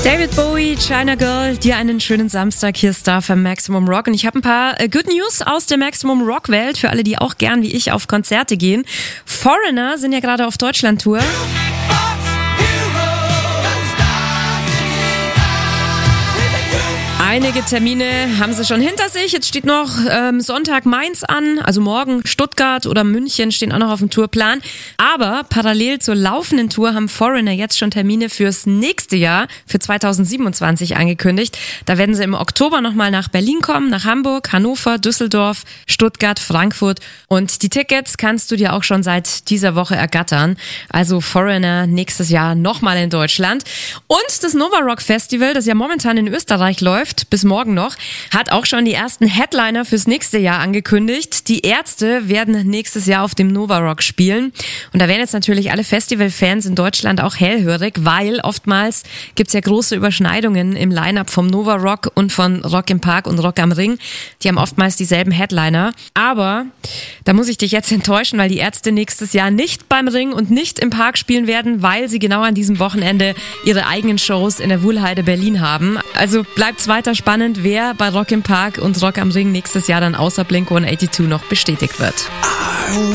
David Bowie, China Girl, dir einen schönen Samstag. Hier ist da für Maximum Rock. Und ich habe ein paar Good News aus der Maximum Rock Welt für alle, die auch gern wie ich auf Konzerte gehen. Foreigner sind ja gerade auf Deutschland-Tour. Einige Termine haben sie schon hinter sich. Jetzt steht noch Sonntag Mainz an, also morgen Stuttgart oder München stehen auch noch auf dem Tourplan. Aber parallel zur laufenden Tour haben Foreigner jetzt schon Termine fürs nächste Jahr, für 2027 angekündigt. Da werden sie im Oktober nochmal nach Berlin kommen, nach Hamburg, Hannover, Düsseldorf, Stuttgart, Frankfurt. Und die Tickets kannst du dir auch schon seit dieser Woche ergattern. Also Foreigner nächstes Jahr nochmal in Deutschland. Und das Nova Rock Festival, das ja momentan in Österreich läuft, bis morgen noch, hat auch schon die ersten Headliner fürs nächste Jahr angekündigt. Die Ärzte werden nächstes Jahr auf dem Nova Rock spielen. Und da werden jetzt natürlich alle Festivalfans in Deutschland auch hellhörig, weil oftmals gibt's ja große Überschneidungen im Line-Up vom Nova Rock und von Rock im Park und Rock am Ring. Die haben oftmals dieselben Headliner. Aber da muss ich dich jetzt enttäuschen, weil die Ärzte nächstes Jahr nicht beim Ring und nicht im Park spielen werden, weil sie genau an diesem Wochenende ihre eigenen Shows in der Wuhlheide Berlin haben. Also bleibt's weiter spannend, wer bei Rock im Park und Rock am Ring nächstes Jahr dann außer Blink-182 noch bestätigt wird.